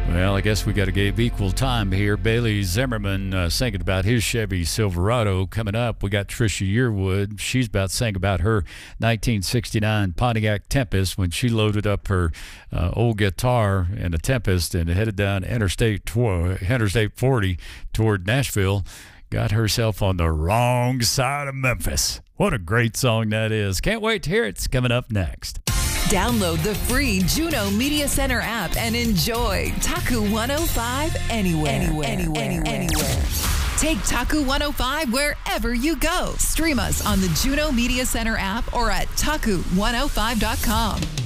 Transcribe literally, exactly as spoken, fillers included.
Well, I guess we got to give equal time here. Bailey Zimmerman uh, singing about his Chevy Silverado. Coming up, we got Trisha Yearwood. She's about to sing about her nineteen sixty-nine Pontiac Tempest when she loaded up her uh, old guitar in a Tempest and headed down Interstate, tw- Interstate forty toward Nashville. Got herself on the wrong side of Memphis. What a great song that is. Can't wait to hear it. It's coming up next. Download the free Juno Media Center app and enjoy Taku one oh five anywhere. Anywhere. Anywhere. Anywhere. anywhere. Take Taku one oh five wherever you go. Stream us on the Juno Media Center app or at taku one oh five dot com.